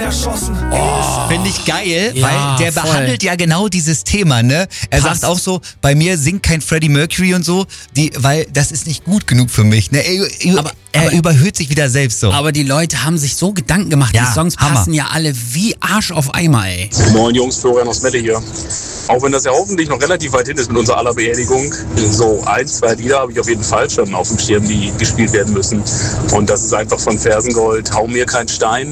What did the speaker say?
Finde ich geil, Ja, weil der voll. behandelt ja genau dieses Thema, ne? Er Passt. sagt auch so, bei mir singt kein Freddie Mercury und so, weil das ist nicht gut genug für mich, ne? Er überhöht sich wieder selbst so. Aber die Leute haben sich so Gedanken gemacht, Ja, die Songs Hammer. passen ja alle wie Arsch auf Eimer, ey. Moin Jungs, Florian aus Mette hier. Auch wenn das ja hoffentlich noch relativ weit hin ist mit unserer aller Beerdigung, so 1, 2 Lieder habe ich auf jeden Fall schon auf dem Schirm, die gespielt werden müssen. Und das ist einfach von Fersengold, Hau mir kein Stein.